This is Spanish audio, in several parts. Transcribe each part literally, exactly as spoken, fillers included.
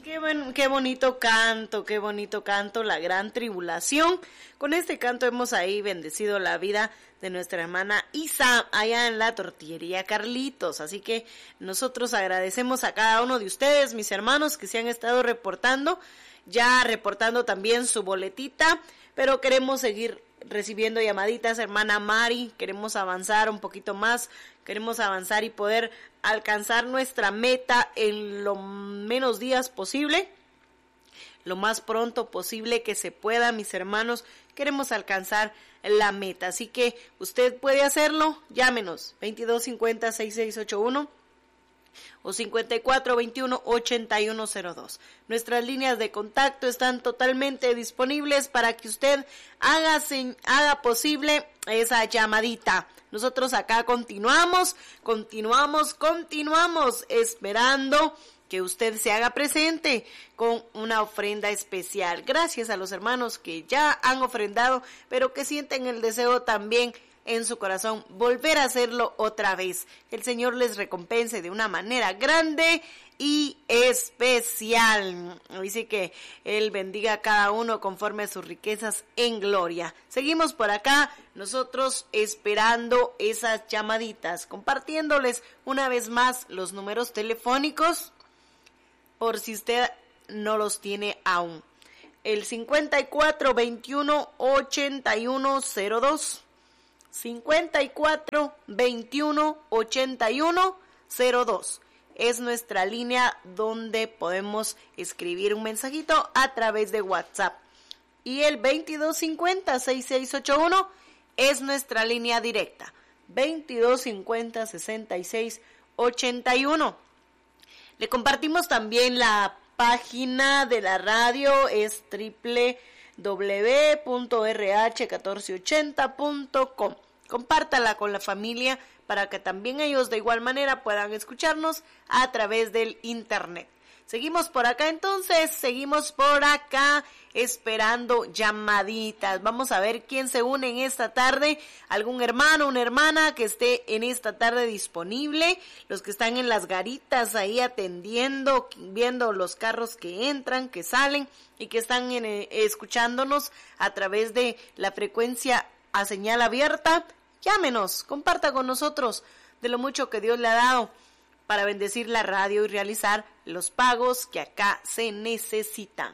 Qué, buen, qué bonito canto, qué bonito canto, La Gran Tribulación. Con este canto hemos ahí bendecido la vida de nuestra hermana Isa, allá en la tortillería Carlitos. Así que nosotros agradecemos a cada uno de ustedes, mis hermanos, que se han estado reportando, ya reportando también su boletita, pero queremos seguir recibiendo llamaditas, hermana Mari, queremos avanzar un poquito más, queremos avanzar y poder alcanzar nuestra meta en lo menos días posible, lo más pronto posible que se pueda, mis hermanos, queremos alcanzar la meta, así que usted puede hacerlo, llámenos, veintidós cincuenta, sesenta y seis ochenta y uno o cincuenta y cuatro veintiuno ochenta y uno cero dos. Nuestras líneas de contacto están totalmente disponibles para que usted haga, haga posible esa llamadita. Nosotros acá continuamos, continuamos, continuamos esperando que usted se haga presente con una ofrenda especial. Gracias a los hermanos que ya han ofrendado, pero que sienten el deseo también en su corazón volver a hacerlo otra vez. El Señor les recompense de una manera grande y especial. Dice que Él bendiga a cada uno conforme a sus riquezas en gloria. Seguimos por acá, nosotros esperando esas llamaditas, compartiéndoles una vez más los números telefónicos, por si usted no los tiene aún. El cincuenta y cuatro veintiuno ochenta y uno cero dos. cincuenta y cuatro veintiuno ochenta y uno cero dos es nuestra línea donde podemos escribir un mensajito a través de WhatsApp, y el veintidós cincuenta, sesenta y seis ochenta y uno es nuestra línea directa, veintidós cincuenta, sesenta y seis ochenta y uno. Le compartimos también la página de la radio, es doble u doble u doble u punto r h mil cuatrocientos ochenta punto com. Compártala con la familia para que también ellos de igual manera puedan escucharnos a través del internet. Seguimos por acá entonces, seguimos por acá esperando llamaditas. Vamos a ver quién se une en esta tarde, algún hermano, una hermana que esté en esta tarde disponible, los que están en las garitas ahí atendiendo, viendo los carros que entran, que salen y que están en, eh, escuchándonos a través de la frecuencia a señal abierta. Llámenos, comparta con nosotros de lo mucho que Dios le ha dado para bendecir la radio y realizar los pagos que acá se necesitan.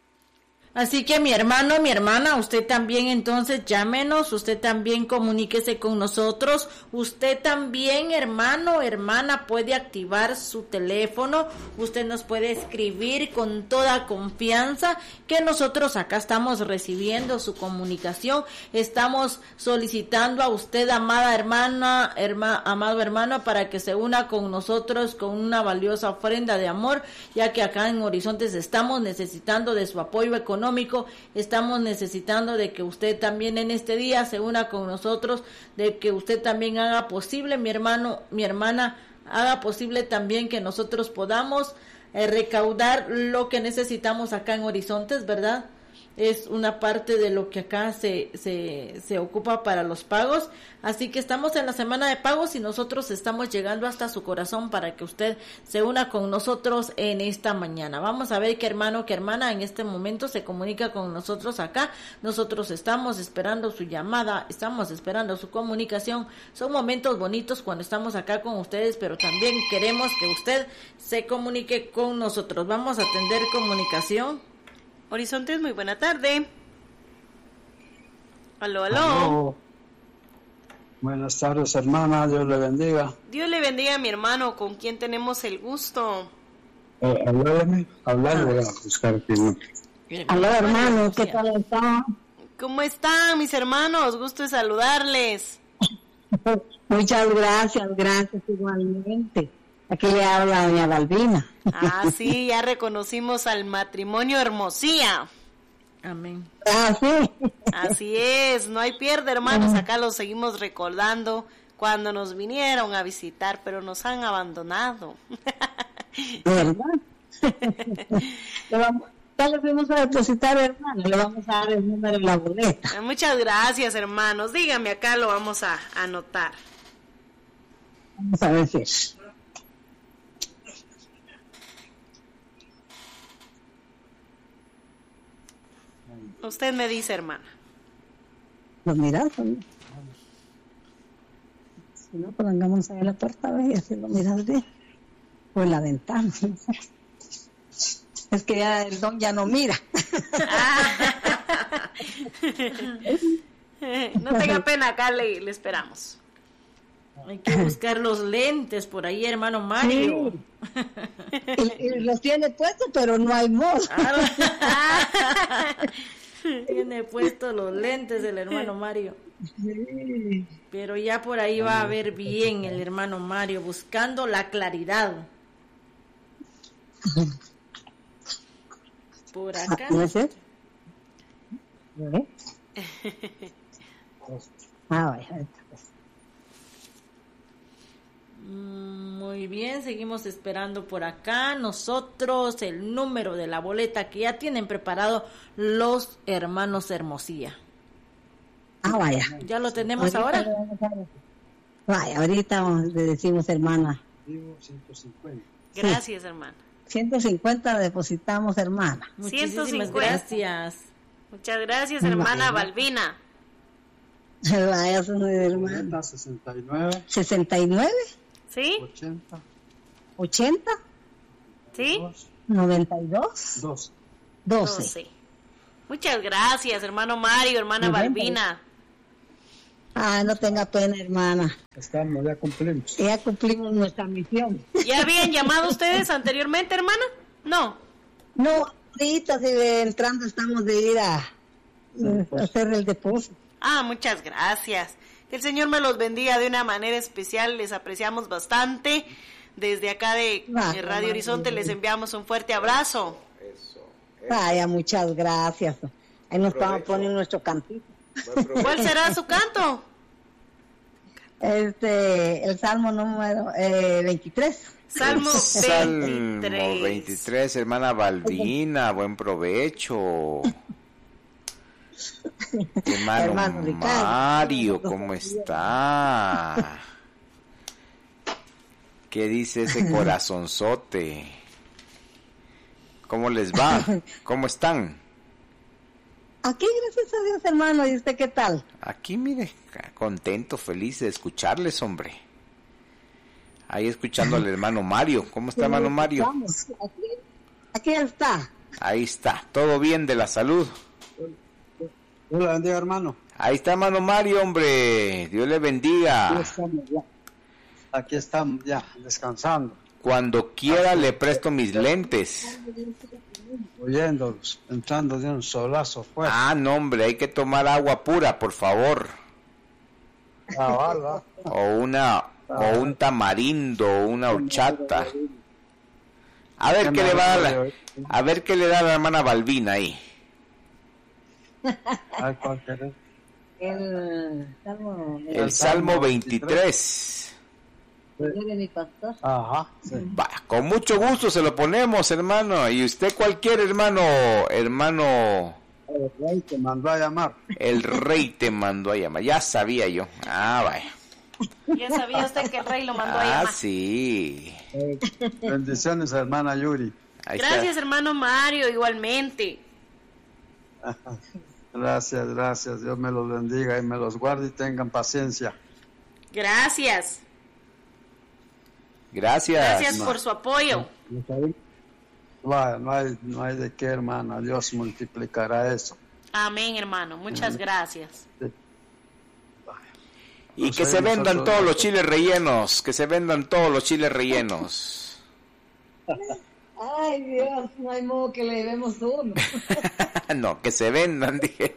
Así que mi hermano, mi hermana, usted también entonces llámenos, usted también comuníquese con nosotros, usted también, hermano, hermana, puede activar su teléfono, usted nos puede escribir con toda confianza que nosotros acá estamos recibiendo su comunicación, estamos solicitando a usted, amada hermana, herma, amado hermano, para que se una con nosotros con una valiosa ofrenda de amor, ya que acá en Horizontes estamos necesitando de su apoyo económico. Estamos necesitando de que usted también en este día se una con nosotros, de que usted también haga posible, mi hermano, mi hermana, haga posible también que nosotros podamos eh, recaudar lo que necesitamos acá en Horizontes, ¿verdad? Es una parte de lo que acá se, se, se ocupa para los pagos, así que estamos en la semana de pagos y nosotros estamos llegando hasta su corazón para que usted se una con nosotros en esta mañana. Vamos a ver qué hermano, qué hermana en este momento se comunica con nosotros acá. Nosotros estamos esperando su llamada, estamos esperando su comunicación. Son momentos bonitos cuando estamos acá con ustedes, pero también queremos que usted se comunique con nosotros. Vamos a atender comunicación. Horizontes, muy buena tarde. Aló, aló. Aló. Buenas tardes, hermana. Dios le bendiga. Dios le bendiga a mi hermano, con quien tenemos el gusto. Eh, háblame, háblame, voy a buscar aquí. Aló, hermano, ¿qué tal está? ¿Cómo están, mis hermanos? Gusto de saludarles. Muchas gracias, gracias igualmente. Aquí le habla doña Balbina. Ah, sí, ya reconocimos al matrimonio Hermosía. Amén. Ah, sí. Así es, no hay pierde, hermanos, acá los seguimos recordando cuando nos vinieron a visitar, pero nos han abandonado. ¿Verdad? le vamos, ya le fuimos a depositar, hermano, le vamos a dar el número de la boleta. Muchas gracias, hermanos, dígame, acá lo vamos a anotar. Vamos a ver si es. Usted me dice, hermana. ¿Lo miras? Si no, pongamos ahí la puerta, ve, y así lo miras bien. O en la ventana. Es que ya el don ya no mira. Ah. No tenga pena, acá le, le esperamos. Hay que buscar los lentes por ahí, hermano Mario. Sí. Y, y los tiene puestos, pero no hay modo. Tiene puestos los lentes el hermano Mario. Sí. Pero ya por ahí va a ver bien el hermano Mario, buscando la claridad. Por acá. ¿No es eso? ¿Eh? Ah, vaya. Muy bien, seguimos esperando por acá. Nosotros el número de la boleta que ya tienen preparado los hermanos Hermosilla. Ah, vaya. ¿Ya lo tenemos Ahorita ahora? le vamos a ver. Vaya, ahorita le decimos, hermana. ciento cincuenta. Gracias, hermana. ciento cincuenta depositamos, hermana. Muchísimas ciento cincuenta. gracias. Muchas gracias, hermana Balbina. Vaya, son de hermana. sesenta y nueve, ¿sesenta y nueve? ¿Sí? ochenta, ¿ochenta? ¿Sí? ¿noventa y dos? dos. doce. doce. Muchas gracias, hermano Mario, hermana noventa. Balbina. Ah, no tenga pena, hermana. Estamos, ya cumplimos. Ya cumplimos nuestra misión. ¿Ya habían llamado ustedes anteriormente, hermana? No. No, ahorita si entrando estamos de ir a, a hacer el depósito. Ah, muchas gracias. Que el Señor me los bendiga de una manera especial. Les apreciamos bastante. Desde acá de Ah, de Radio Horizonte les enviamos un fuerte abrazo. Vaya, muchas gracias. Ahí nos estamos poniendo nuestro cantito. ¿Cuál será su canto? Este, el Salmo número eh, veintitrés. Salmo Salmo veintitrés. veintitrés, hermana Balbina, buen provecho. Hermano, Hermano Ricardo. Mario, ¿cómo está? ¿Qué dice ese corazonzote? ¿Cómo les va? ¿Cómo están? Aquí, gracias a Dios, hermano. ¿Y usted qué tal? Aquí, mire, contento, feliz de escucharles, hombre. Ahí escuchando al hermano Mario. ¿Cómo está, hermano Mario? Vamos, aquí, aquí está. Ahí está, todo bien de la salud. Dios le bendiga, hermano. Ahí está, hermano Mario, hombre. Dios le bendiga. Aquí estamos ya. Aquí estamos ya, descansando, Cuando quiera le presto mis lentes. oyéndolos, entrando de un solazo fuerte. Ah, no, hombre, hay que tomar agua pura, por favor. Ah, vale. O una, o un tamarindo, o una horchata. A ver qué le va a dar, la- a ver qué le da la hermana Balbina ahí. Ay, ¿cuál querés? El Salmo El Salmo veintitrés. de mi pastor. Ajá, sí. Va, con mucho gusto se lo ponemos, hermano. Y usted cualquier hermano, hermano, El rey te mandó a llamar. el rey te mandó a llamar. Ya sabía yo. Ah, vaya. Ya sabía usted que el rey lo mandó a Ah, llamar. sí. Eh, bendiciones, hermana Yuri. Ahí Gracias, está. hermano Mario, igualmente. Gracias, gracias. Dios me los bendiga y me los guarde y tengan paciencia. Gracias. Gracias. Gracias por su apoyo. Vaya, no hay, no hay de qué, hermana. Dios multiplicará eso. Amén, hermano. Muchas gracias. Y que se vendan todos los chiles rellenos, que se vendan todos los chiles rellenos. Ay, Dios, no hay modo que le demos uno. No, que se vendan, dije.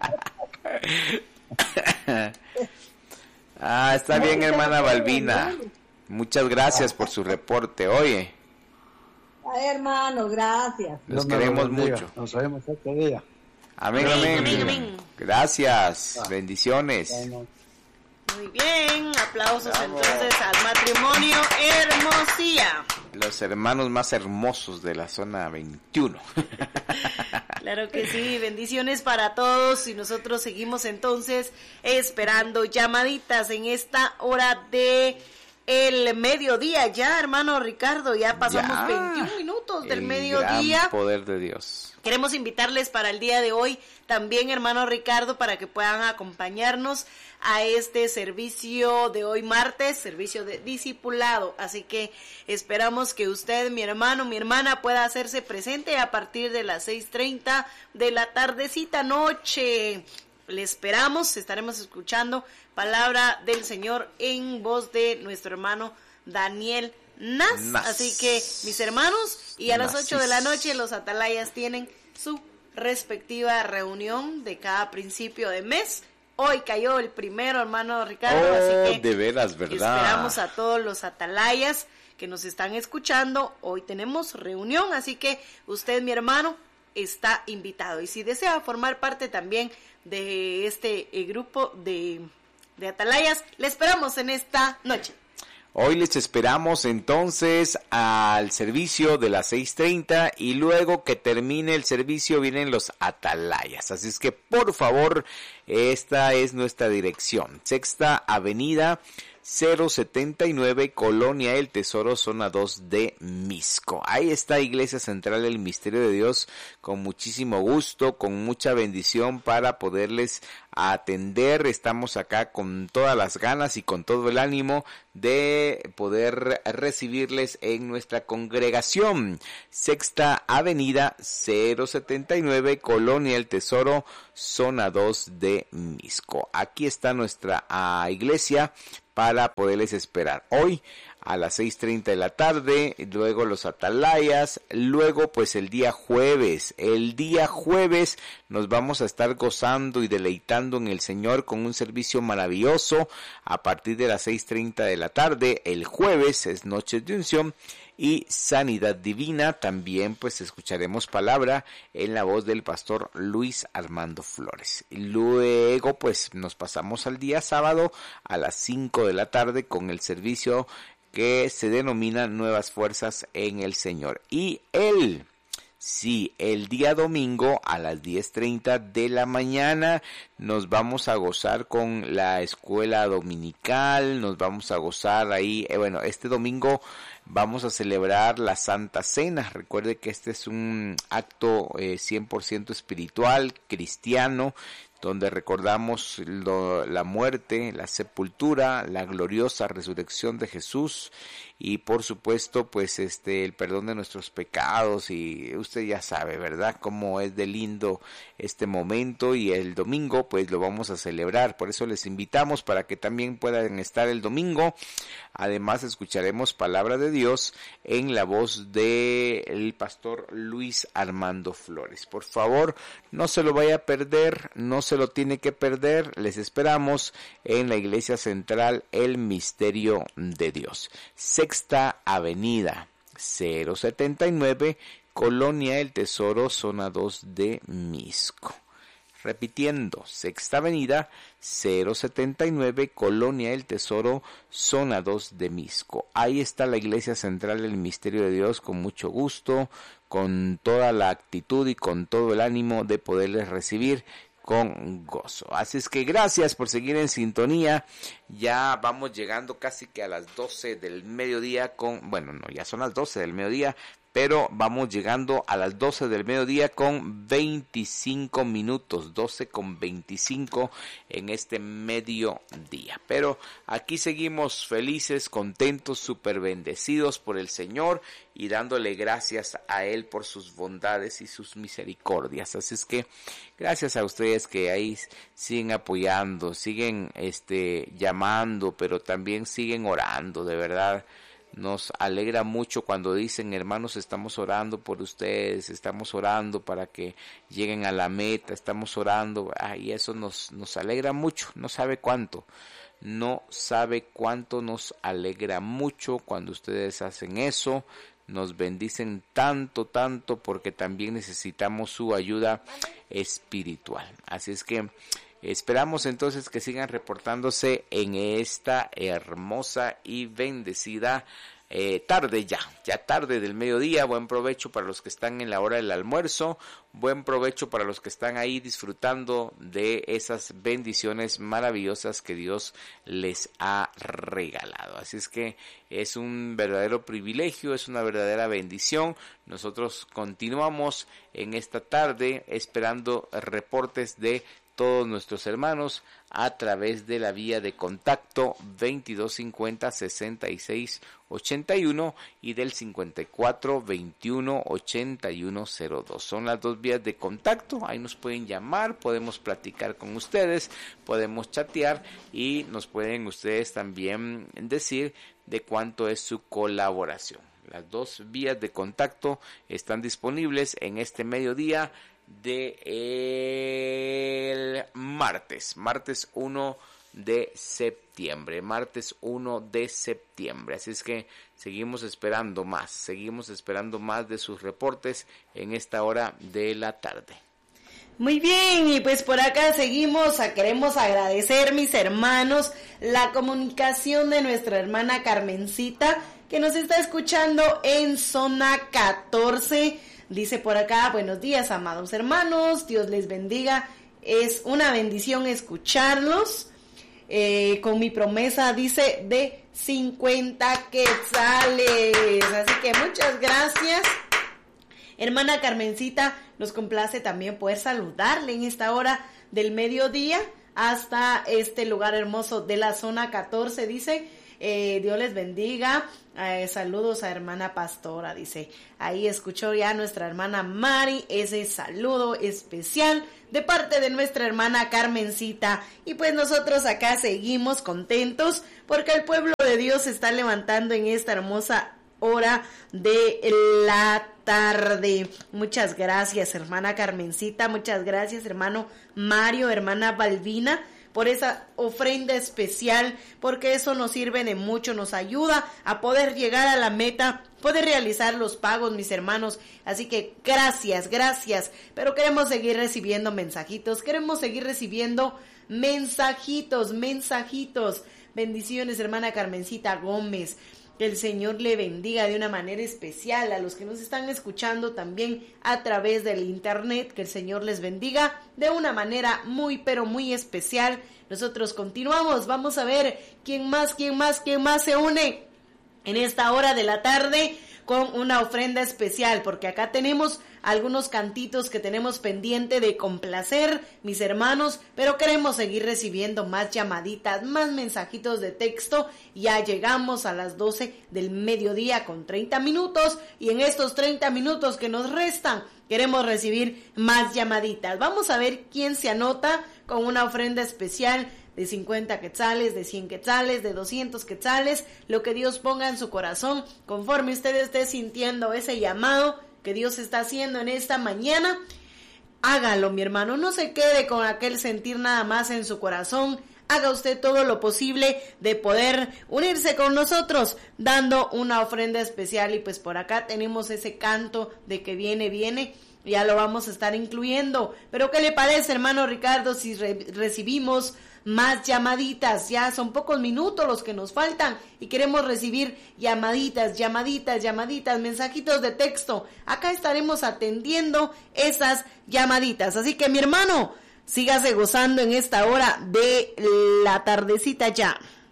Ah, está bien, hermana Balbina. Muchas gracias por su reporte. Oye, Ay, hermano, gracias. los Dios me queremos bendiga. mucho. Nos vemos otro día. Amén, Amén, amén. amén, amén. Gracias. Bendiciones. Bueno. Muy bien. Aplausos entonces al matrimonio Hermosilla. Los hermanos más hermosos de la zona veintiuno. Claro que sí, bendiciones para todos y nosotros seguimos entonces esperando llamaditas en esta hora de el mediodía. Ya, hermano Ricardo, ya pasamos ya, veintiún minutos del el mediodía. Gran poder de Dios. Queremos invitarles para el día de hoy también, hermano Ricardo, para que puedan acompañarnos a este servicio de hoy martes, servicio de discipulado. Así que esperamos que usted, mi hermano, mi hermana, pueda hacerse presente a partir de las seis treinta de la tardecita noche. Le esperamos, estaremos escuchando palabra del Señor en voz de nuestro hermano Daniel Nas. Nas. Así que, mis hermanos, y a Nasis. Las ocho de la noche los atalayas tienen su respectiva reunión de cada principio de mes. Hoy cayó el primero, hermano Ricardo, oh, así que de veras, ¿verdad? Esperamos a todos los atalayas que nos están escuchando. Hoy tenemos reunión, así que usted, mi hermano, está invitado. Y si desea formar parte también de este eh, grupo de, de atalayas, le esperamos en esta noche. Hoy les esperamos entonces al servicio de las seis treinta y luego que termine el servicio vienen los atalayas. Así es que por favor, esta es nuestra dirección. Sexta Avenida cero setenta y nueve, Colonia El Tesoro, zona dos de Misco. Ahí está Iglesia Central del Misterio de Dios, con muchísimo gusto, con mucha bendición para poderles atender. Estamos acá con todas las ganas y con todo el ánimo de poder recibirles en nuestra congregación. Sexta Avenida cero setenta y nueve, Colonia El Tesoro, zona dos de Misco. Aquí está nuestra uh, iglesia para poderles esperar hoy a las seis treinta de la tarde, luego los atalayas, luego pues el día jueves, el día jueves nos vamos a estar gozando y deleitando en el Señor con un servicio maravilloso a partir de las seis treinta de la tarde. El jueves es Noche de Unción y Sanidad Divina. También pues escucharemos palabra en la voz del pastor Luis Armando Flores. Luego pues nos pasamos al día sábado a las cinco de la tarde con el servicio que se denomina Nuevas Fuerzas en el Señor. Y el, sí, el día domingo a las diez treinta de la mañana nos vamos a gozar con la escuela dominical, nos vamos a gozar ahí, eh, bueno, este domingo vamos a celebrar la Santa Cena. Recuerde que este es un acto eh, cien por ciento espiritual, cristiano, donde recordamos lo, la muerte, la sepultura, la gloriosa resurrección de Jesús y por supuesto pues este el perdón de nuestros pecados. Y usted ya sabe, ¿verdad?, cómo es de lindo este momento, y el domingo pues lo vamos a celebrar. Por eso les invitamos para que también puedan estar el domingo. Además escucharemos palabra de Dios en la voz de el pastor Luis Armando Flores. Por favor, no se lo vaya a perder, no se lo tiene que perder. Les esperamos en la Iglesia Central El Misterio de Dios. Sexta Avenida cero setenta y nueve, Colonia El Tesoro, zona dos de Misco. Repitiendo, Sexta Avenida cero setenta y nueve, Colonia El Tesoro, zona dos de Misco. Ahí está la Iglesia Central del Misterio de Dios, con mucho gusto, con toda la actitud y con todo el ánimo de poderles recibir con gozo. Así es que gracias por seguir en sintonía. Ya vamos llegando casi que a las doce del mediodía con, bueno, no, ya son las doce del mediodía, pero vamos llegando a las doce del mediodía con veinticinco minutos, doce con veinticinco en este mediodía. Pero aquí seguimos felices, contentos, súper bendecidos por el Señor y dándole gracias a Él por sus bondades y sus misericordias. Así es que gracias a ustedes que ahí siguen apoyando, siguen este llamando, pero también siguen orando, de verdad. Nos alegra mucho cuando dicen: hermanos, estamos orando por ustedes, estamos orando para que lleguen a la meta, estamos orando, ah, y eso nos, nos alegra mucho. No sabe cuánto, no sabe cuánto nos alegra mucho cuando ustedes hacen eso. Nos bendicen tanto, tanto, porque también necesitamos su ayuda espiritual. Así es que esperamos entonces que sigan reportándose en esta hermosa y bendecida eh, tarde ya, ya tarde del mediodía. Buen provecho para los que están en la hora del almuerzo, buen provecho para los que están ahí disfrutando de esas bendiciones maravillosas que Dios les ha regalado. Así es que es un verdadero privilegio, es una verdadera bendición. Nosotros continuamos en esta tarde esperando reportes de todos nuestros hermanos a través de la vía de contacto veintidós cincuenta sesenta y seis ochenta y uno y del cincuenta y cuatro veintiuno ochenta y uno cero dos. Son las dos vías de contacto. Ahí nos pueden llamar, podemos platicar con ustedes, podemos chatear y nos pueden ustedes también decir de cuánto es su colaboración. Las dos vías de contacto están disponibles en este mediodía de el martes, martes uno de septiembre, martes uno de septiembre. Así es que seguimos esperando más, seguimos esperando más de sus reportes en esta hora de la tarde. Muy bien, y pues por acá seguimos, a, queremos agradecer, mis hermanos, la comunicación de nuestra hermana Carmencita, que nos está escuchando en zona catorce. Dice por acá: buenos días, amados hermanos, Dios les bendiga, es una bendición escucharlos, eh, con mi promesa, dice, de cincuenta quetzales, así que muchas gracias, hermana Carmencita. Nos complace también poder saludarle en esta hora del mediodía hasta este lugar hermoso de la zona catorce, dice. Eh, Dios les bendiga, eh, saludos a hermana Pastora, dice, ahí escuchó ya nuestra hermana Mari ese saludo especial de parte de nuestra hermana Carmencita. Y pues nosotros acá seguimos contentos porque el pueblo de Dios se está levantando en esta hermosa hora de la tarde. Muchas gracias, hermana Carmencita, muchas gracias, hermano Mario, hermana Balbina, por esa ofrenda especial, porque eso nos sirve de mucho, nos ayuda a poder llegar a la meta, poder realizar los pagos, mis hermanos. Así que gracias, gracias. Pero queremos seguir recibiendo mensajitos, queremos seguir recibiendo mensajitos, mensajitos. Bendiciones, hermana Carmencita Gómez. Que el Señor le bendiga de una manera especial a los que nos están escuchando también a través del internet. Que el Señor les bendiga de una manera muy, pero muy especial. Nosotros continuamos. Vamos a ver quién más, quién más, quién más se une en esta hora de la tarde con una ofrenda especial, porque acá tenemos algunos cantitos que tenemos pendiente de complacer, mis hermanos, pero queremos seguir recibiendo más llamaditas, más mensajitos de texto. Ya llegamos a las doce del mediodía con treinta minutos, y en estos treinta minutos que nos restan queremos recibir más llamaditas. Vamos a ver quién se anota con una ofrenda especial de cincuenta quetzales, de cien quetzales, de doscientos quetzales, lo que Dios ponga en su corazón, conforme usted esté sintiendo ese llamado que Dios está haciendo en esta mañana. Hágalo, mi hermano, no se quede con aquel sentir nada más en su corazón. Haga usted todo lo posible de poder unirse con nosotros dando una ofrenda especial. Y pues por acá tenemos ese canto de que viene, viene, ya lo vamos a estar incluyendo. Pero ¿qué le parece, hermano Ricardo, si re- recibimos más llamaditas? Ya son pocos minutos los que nos faltan y queremos recibir llamaditas, llamaditas, llamaditas, mensajitos de texto. Acá estaremos atendiendo esas llamaditas. Así que, mi hermano, sígase gozando en esta hora de la tardecita ya.